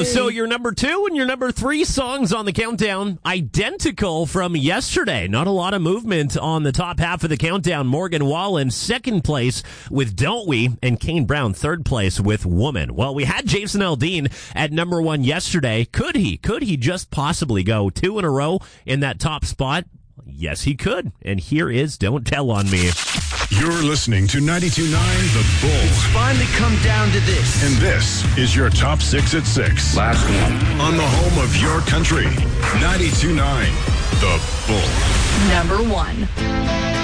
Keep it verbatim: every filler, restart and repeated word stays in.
So your number two and your number three songs on the countdown, identical from yesterday. Not a lot of movement on the top half of the countdown. Morgan Wallen, second place with Don't We, and Kane Brown, third place with Woman. Well, we had Jason Aldean at number one yesterday. Could he? Could he just possibly go two in a row in that top spot? Yes, he could. And here is Don't Tell on Me. You're listening to ninety-two point nine The Bull. It's finally come down to this. And this is your top six at six. Last one. On the home of your country, ninety-two point nine The Bull. Number one.